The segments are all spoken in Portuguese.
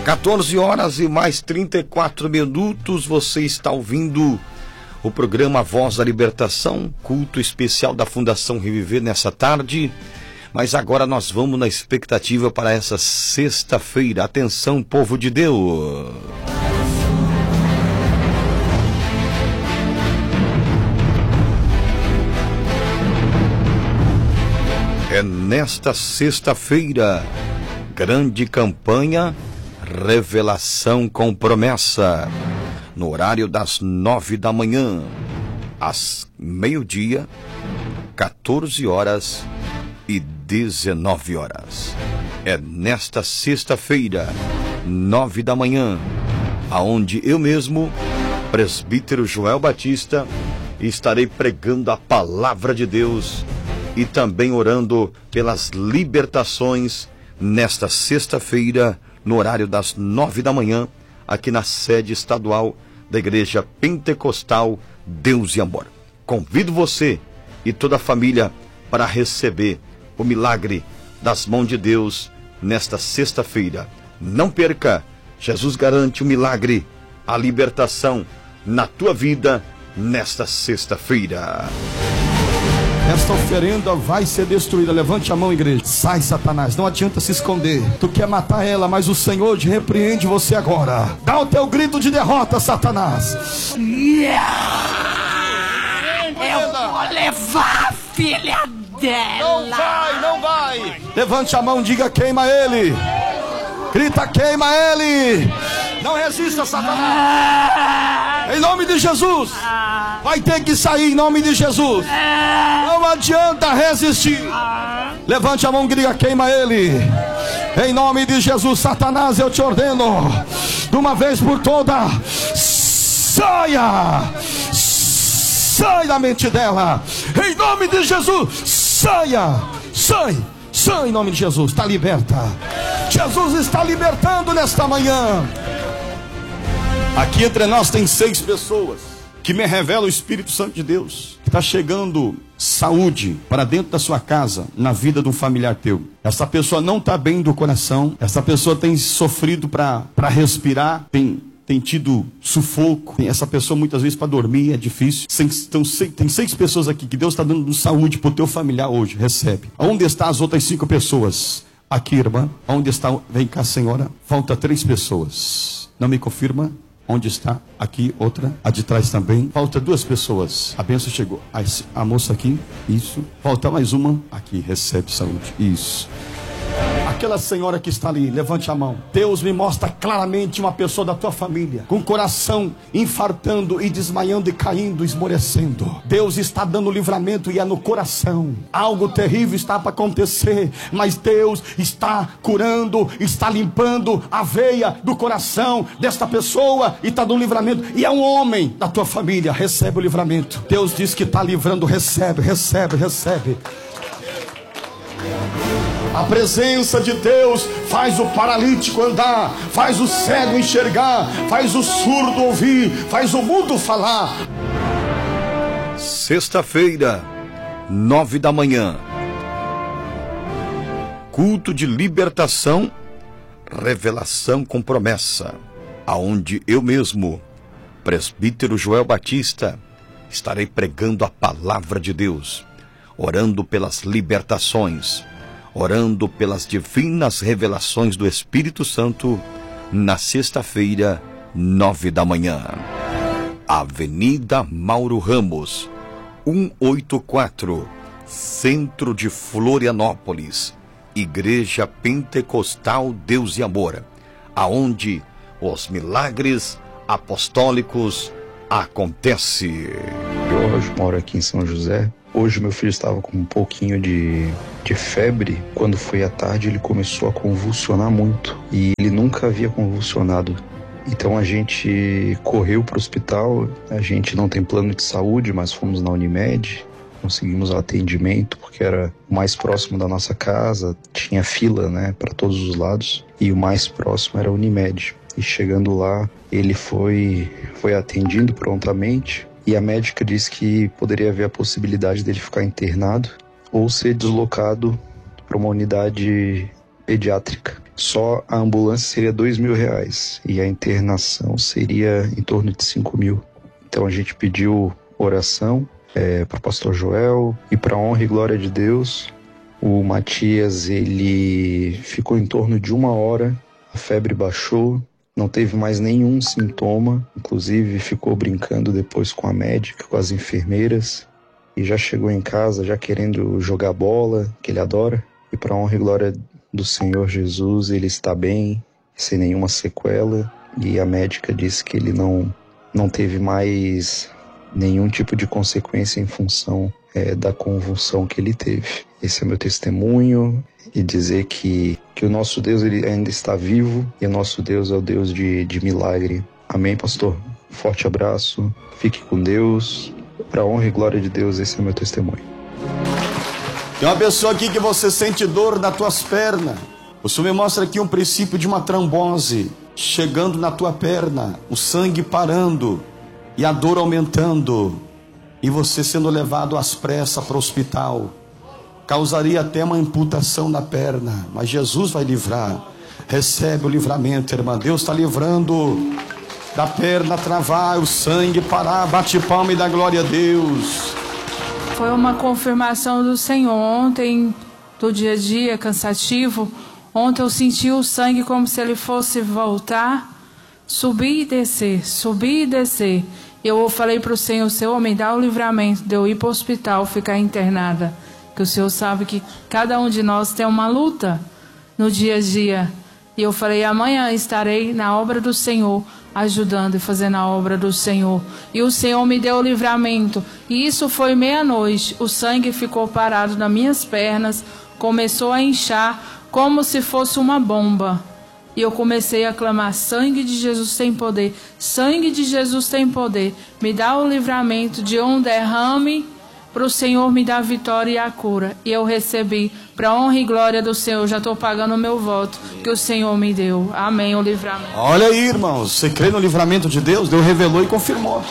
14 horas e mais 34 minutos, você está ouvindo o programa Voz da Libertação, culto especial da Fundação Reviver nessa tarde. Mas agora nós vamos na expectativa para essa sexta-feira. Atenção, povo de Deus! É nesta sexta-feira, grande campanha, revelação com promessa, no horário das 9 da manhã, às meio-dia, 14 horas e 19 horas. É nesta sexta-feira, 9 da manhã, aonde eu mesmo, presbítero Joel Batista, estarei pregando a palavra de Deus e também orando pelas libertações nesta sexta-feira, no horário das 9 da manhã, aqui na sede estadual da Igreja Pentecostal Deus e Amor. Convido você e toda a família para receber o milagre das mãos de Deus nesta sexta-feira. Não perca, Jesus garante o milagre, a libertação na tua vida nesta sexta-feira. Esta oferenda vai ser destruída. Levante a mão, igreja. Sai, Satanás, não adianta se esconder. Tu quer matar ela, mas o Senhor te repreende você agora. Dá o teu grito de derrota, Satanás. Eu vou levar a filha dela. Não vai. Levante a mão, diga: queima ele. Grita: queima ele. Não resista, Satanás. Em nome de Jesus. Vai ter que sair em nome de Jesus. Não adianta resistir. Levante a mão, diga: queima ele. Em nome de Jesus. Satanás, eu te ordeno, de uma vez por todas, saia. Sai da mente dela. Em nome de Jesus. Saia. Sai em nome de Jesus. Está liberta. Jesus está libertando nesta manhã. Aqui entre nós tem 6 pessoas que me revelam o Espírito Santo de Deus. Está chegando saúde para dentro da sua casa, na vida de um familiar teu. Essa pessoa não está bem do coração. Essa pessoa tem sofrido para respirar, tem tido sufoco. Essa pessoa muitas vezes para dormir é difícil. Tem 6 pessoas aqui que Deus está dando saúde para o teu familiar hoje. Recebe. Onde estão as outras 5 pessoas? Aqui, irmã. Onde está? Vem cá, senhora. Falta 3 pessoas. Não me confirma? Onde está? Aqui, outra. A de trás também. Falta 2 pessoas. A bênção chegou. A moça aqui. Isso. Falta mais uma. Aqui, recebe saúde. Isso. Aquela senhora que está ali, levante a mão. Deus me mostra claramente uma pessoa da tua família, com o coração infartando e desmaiando e caindo, esmorecendo. Deus está dando livramento e é no coração. Algo terrível está para acontecer, mas Deus está curando, está limpando a veia do coração desta pessoa e está dando livramento. E é um homem da tua família. Recebe o livramento. Deus diz que está livrando. Recebe. A presença de Deus faz o paralítico andar, faz o cego enxergar, faz o surdo ouvir, faz o mudo falar. Sexta-feira, 9 da manhã, culto de libertação, revelação com promessa, aonde eu mesmo, presbítero Joel Batista, estarei pregando a palavra de Deus, orando pelas libertações, orando pelas divinas revelações do Espírito Santo, na sexta-feira, 9 da manhã. Avenida Mauro Ramos, 184, Centro de Florianópolis, Igreja Pentecostal Deus e Amor, aonde os milagres apostólicos acontecem. Eu hoje moro aqui em São José. Hoje meu filho estava com um pouquinho de febre. Quando foi à tarde ele começou a convulsionar muito. E ele nunca havia convulsionado. Então a gente correu para o hospital. A gente não tem plano de saúde, mas fomos na Unimed. Conseguimos atendimento porque era o mais próximo da nossa casa. Tinha fila, né, para todos os lados. E o mais próximo era a Unimed. E chegando lá, ele foi atendido prontamente. E a médica disse que poderia haver a possibilidade dele ficar internado ou ser deslocado para uma unidade pediátrica. Só a ambulância seria R$2.000 e a internação seria em torno de 5.000. Então a gente pediu oração para o pastor Joel e para a honra e glória de Deus. O Matias, ele ficou em torno de 1 hora, a febre baixou, não teve mais nenhum sintoma, inclusive ficou brincando depois com a médica, com as enfermeiras, e já chegou em casa já querendo jogar bola, que ele adora. E para a honra e glória do Senhor Jesus, ele está bem, sem nenhuma sequela, e a médica disse que ele não teve mais nenhum tipo de consequência em função da convulsão que ele teve. Esse é meu testemunho, e dizer que o nosso Deus, ele ainda está vivo, e o nosso Deus é o Deus de milagre. Amém, pastor? Forte abraço, fique com Deus, para a honra e glória de Deus, esse é o meu testemunho. Tem uma pessoa aqui que você sente dor nas tuas pernas. O Senhor me mostra aqui um princípio de uma trombose chegando na tua perna, o sangue parando e a dor aumentando, e você sendo levado às pressas para o hospital. Causaria até uma amputação na perna, mas Jesus vai livrar. Recebe o livramento, irmã. Deus está livrando da perna travar, o sangue parar. Bate palma e dá glória a Deus. Foi uma confirmação do Senhor. Ontem, do dia a dia, cansativo, ontem eu senti o sangue como se ele fosse voltar, subir e descer, subir e descer. Eu falei para o Senhor, Senhor, me dá o livramento de eu ir para o hospital, ficar internada. Que o Senhor sabe que cada um de nós tem uma luta no dia a dia. E eu falei, amanhã estarei na obra do Senhor, ajudando e fazendo a obra do Senhor. E o Senhor me deu o livramento. E isso foi meia-noite. O sangue ficou parado nas minhas pernas, começou a inchar como se fosse uma bomba. E eu comecei a clamar, sangue de Jesus tem poder, sangue de Jesus tem poder. Me dá o livramento de um derrame, para o Senhor me dar a vitória e a cura. E eu recebi, para a honra e glória do Senhor, já estou pagando o meu voto que o Senhor me deu. Amém, o livramento. Olha aí, irmãos, você crê no livramento de Deus? Deus revelou e confirmou.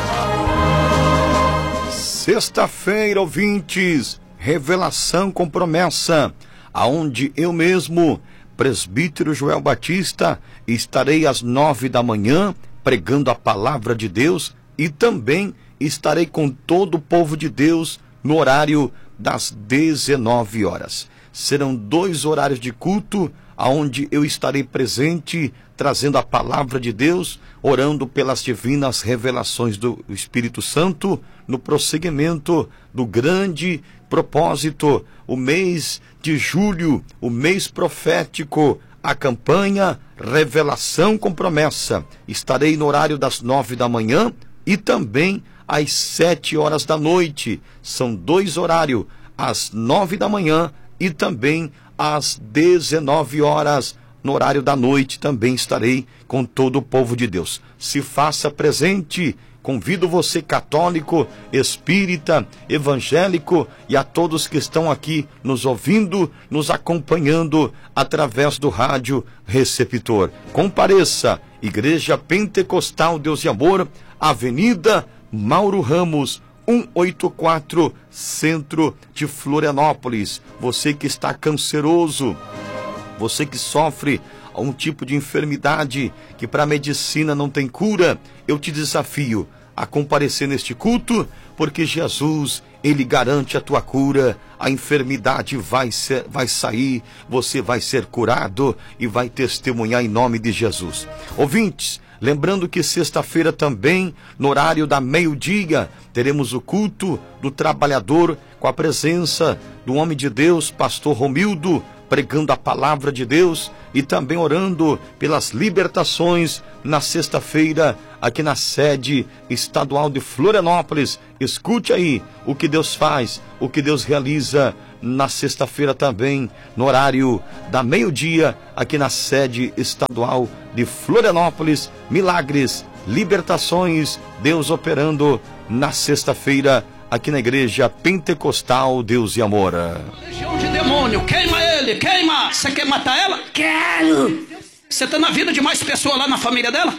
Sexta-feira, ouvintes, revelação com promessa, aonde eu mesmo, presbítero Joel Batista, estarei às 9 da manhã pregando a palavra de Deus, e também estarei com todo o povo de Deus no horário das 19 horas. Serão 2 horários de culto, onde eu estarei presente, trazendo a palavra de Deus, orando pelas divinas revelações do Espírito Santo, no prosseguimento do grande propósito, o mês de julho, o mês profético, a campanha Revelação com Promessa. Estarei no horário das 9 da manhã e também às 7 horas da noite. São 2 horários, às 9 da manhã e também às 19 horas. No horário da noite também estarei com todo o povo de Deus. Se faça presente. Convido você, católico, espírita, evangélico, e a todos que estão aqui nos ouvindo, nos acompanhando através do rádio receptor. Compareça, Igreja Pentecostal Deus e Amor, Avenida Mauro Ramos, 184, centro de Florianópolis. Você que está canceroso, você que sofre um tipo de enfermidade que para a medicina não tem cura, eu te desafio a comparecer neste culto, porque Jesus, ele garante a tua cura, a enfermidade vai sair, você vai ser curado e vai testemunhar em nome de Jesus. Ouvintes, lembrando que sexta-feira também, no horário da meio-dia, teremos o culto do trabalhador com a presença do homem de Deus, pastor Romildo, pregando a palavra de Deus e também orando pelas libertações na sexta-feira, aqui na sede estadual de Florianópolis. Escute aí o que Deus faz, o que Deus realiza na sexta-feira também, no horário da meio-dia, aqui na sede estadual de Florianópolis. Milagres, libertações, Deus operando na sexta-feira, aqui na Igreja Pentecostal Deus e Amor. Legião de demônio, queima ele, queima! Você quer matar ela? Quero! Você tá na vida de mais pessoas lá na família dela?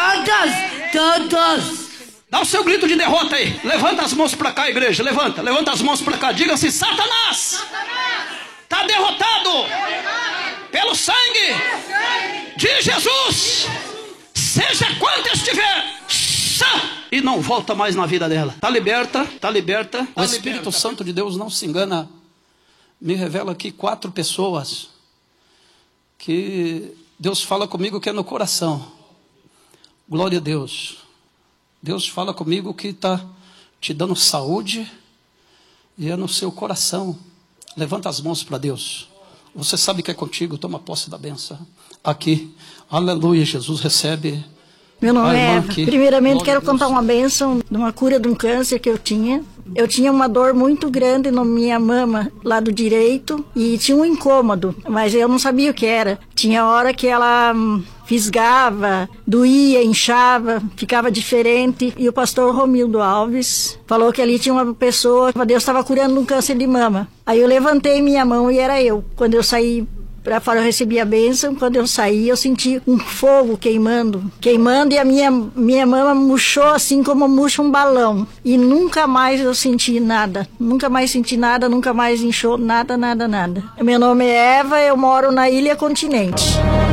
Todos! Dá o seu grito de derrota aí. Levanta as mãos pra cá, igreja. Levanta as mãos pra cá. Diga assim, Satanás! Tá derrotado! pelo sangue de Jesus, seja quanto estiver, e não volta mais na vida dela. Está liberta, está liberta. O Espírito Santo de Deus não se engana. Me revela aqui 4 pessoas que Deus fala comigo que é no coração. Glória a Deus. Deus fala comigo que está te dando saúde e é no seu coração. Levanta as mãos para Deus. Você sabe que é contigo, toma posse da bênção. Aqui, aleluia, Jesus recebe. Meu nome é Eva. Primeiramente, quero contar uma bênção de uma cura de um câncer que eu tinha. Eu tinha uma dor muito grande na minha mama, lado direito, e tinha um incômodo, mas eu não sabia o que era. Tinha hora que ela fisgava, doía, inchava, ficava diferente. E o pastor Romildo Alves falou que ali tinha uma pessoa, Deus estava curando um câncer de mama. Aí eu levantei minha mão e era eu. Quando eu saí para fora, eu recebi a bênção. Quando eu saí, eu senti um fogo queimando, e a minha mama murchou assim como murcha um balão. E nunca mais eu senti nada, nunca mais inchou, nada. Meu nome é Eva, eu moro na Ilha Continente.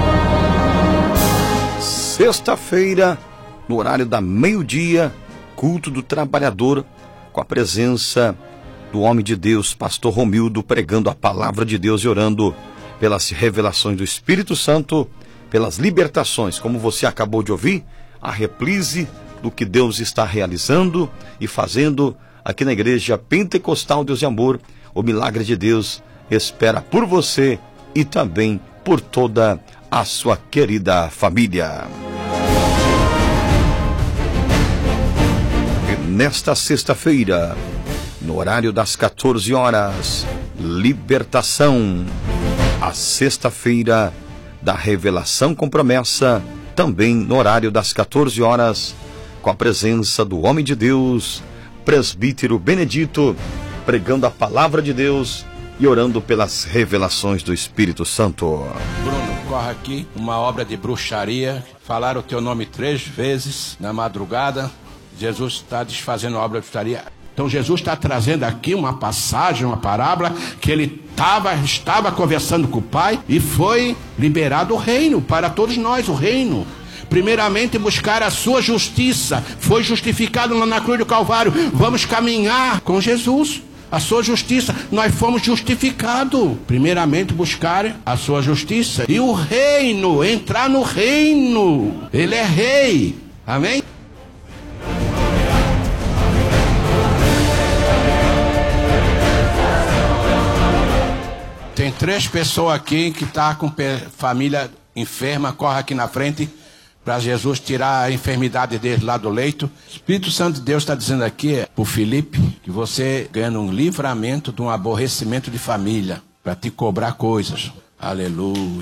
Sexta-feira, no horário da meio-dia, culto do trabalhador, com a presença do homem de Deus, pastor Romildo, pregando a palavra de Deus e orando pelas revelações do Espírito Santo, pelas libertações, como você acabou de ouvir, a reprise do que Deus está realizando e fazendo aqui na Igreja Pentecostal Deus de Amor. O milagre de Deus espera por você e também por toda a sua querida família. E nesta sexta-feira, no horário das 14 horas, libertação. A sexta-feira da Revelação com Promessa, também no horário das 14 horas, com a presença do homem de Deus, presbítero Benedito, pregando a palavra de Deus e orando pelas revelações do Espírito Santo. Bruno, corre aqui, uma obra de bruxaria, falaram o teu nome 3 vezes na madrugada. Jesus está desfazendo a obra de bruxaria. Então Jesus está trazendo aqui uma passagem, uma parábola, que ele estava conversando com o Pai e foi liberado o reino para todos nós, o reino. Primeiramente buscar a sua justiça, foi justificado lá na cruz do Calvário. Vamos caminhar com Jesus, a sua justiça, nós fomos justificados. Primeiramente buscar a sua justiça e o reino, entrar no reino. Ele é rei, amém? Tem 3 pessoas aqui que estão com família enferma, corre aqui na frente para Jesus tirar a enfermidade deles lá do leito. O Espírito Santo de Deus está dizendo aqui para o Felipe que você ganha um livramento de um aborrecimento de família para te cobrar coisas. Aleluia.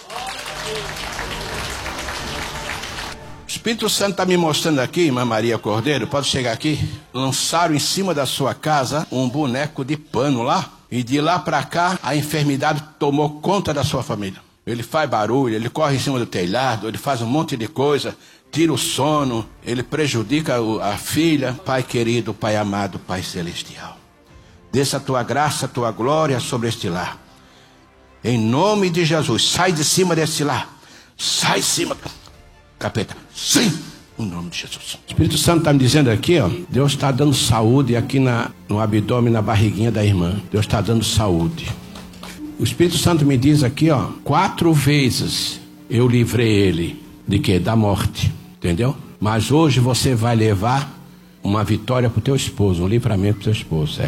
O Espírito Santo está me mostrando aqui, irmã Maria Cordeiro, pode chegar aqui? Lançaram em cima da sua casa um boneco de pano lá. E de lá para cá, a enfermidade tomou conta da sua família. Ele faz barulho, ele corre em cima do telhado, ele faz um monte de coisa, tira o sono, ele prejudica a filha. Pai querido, Pai amado, Pai celestial, desça a tua graça, a tua glória sobre este lar. Em nome de Jesus, sai de cima desse lar. Sai de cima, capeta, sim. No nome de Jesus. O Espírito Santo está me dizendo aqui, ó, Deus está dando saúde aqui no abdômen, na barriguinha da irmã. Deus está dando saúde. O Espírito Santo me diz aqui, ó, 4 vezes eu livrei ele de quê? Da morte, entendeu? Mas hoje você vai levar uma vitória para o teu esposo, um livramento para o teu esposo.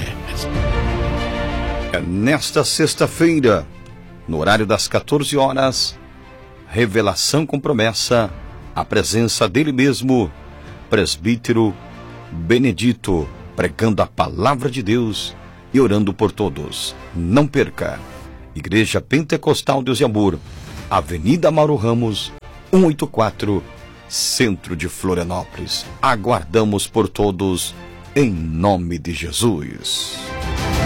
É nesta sexta-feira, no horário das 14 horas, Revelação com Promessa, a presença dele mesmo, presbítero Benedito, pregando a palavra de Deus e orando por todos. Não perca. Igreja Pentecostal Deus de Amor, Avenida Mauro Ramos, 184, Centro de Florianópolis. Aguardamos por todos, em nome de Jesus.